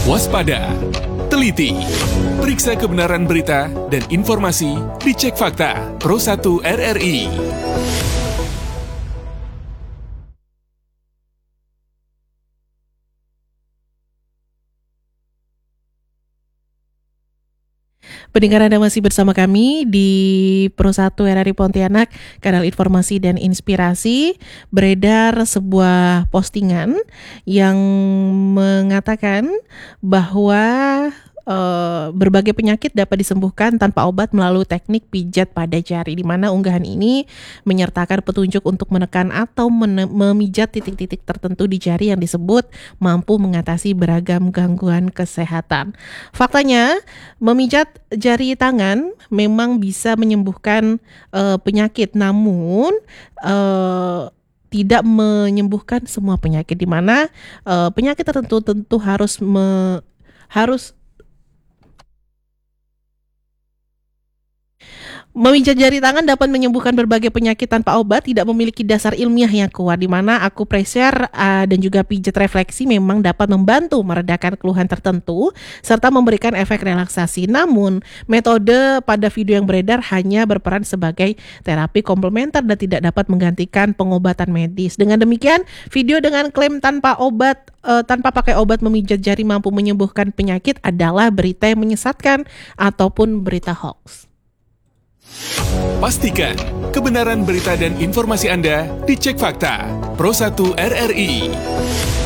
Waspada, teliti, periksa kebenaran berita dan informasi, dicek fakta. Pro 1 RRI. Pendengar, Anda masih bersama kami di Pro 1 RRI Pontianak, kanal informasi dan inspirasi. Beredar sebuah postingan yang mengatakan bahwa berbagai penyakit dapat disembuhkan tanpa obat melalui teknik pijat pada jari, di mana unggahan ini menyertakan petunjuk untuk menekan atau memijat titik-titik tertentu di jari yang disebut mampu mengatasi beragam gangguan kesehatan. Faktanya, memijat jari tangan memang bisa menyembuhkan penyakit, namun tidak menyembuhkan semua penyakit, di mana penyakit tertentu tentu harus memijat jari tangan dapat menyembuhkan berbagai penyakit tanpa obat, tidak memiliki dasar ilmiah yang kuat, di mana akupressure dan juga pijat refleksi memang dapat membantu meredakan keluhan tertentu serta memberikan efek relaksasi. Namun, metode pada video yang beredar hanya berperan sebagai terapi komplementer dan tidak dapat menggantikan pengobatan medis. Dengan demikian, video dengan klaim tanpa pakai obat memijat jari mampu menyembuhkan penyakit adalah berita yang menyesatkan ataupun berita hoax. Pastikan kebenaran berita dan informasi Anda dicek fakta. Pro 1 RRI.